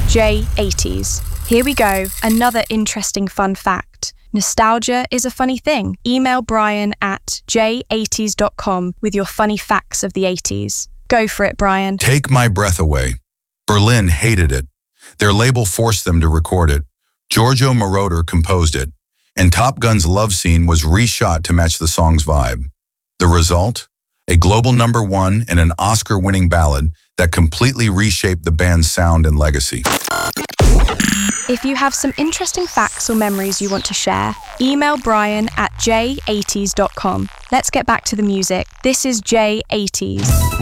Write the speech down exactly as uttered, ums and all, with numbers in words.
J eighties. Here we go, another interesting fun fact. Nostalgia is a funny thing. Email Brian at j eighties dot com with your funny facts of the eighties. Go for it, Brian. Take My Breath Away. Berlin hated it. Their label forced them to record it. Giorgio Moroder composed it, and Top Gun's love scene was reshot to match the song's vibe. The result? A global number one and an Oscar-winning ballad that completely reshaped the band's sound and legacy. If you have some interesting facts or memories you want to share, email Brian at j eighties dot com. Let's get back to the music. This is J eighties.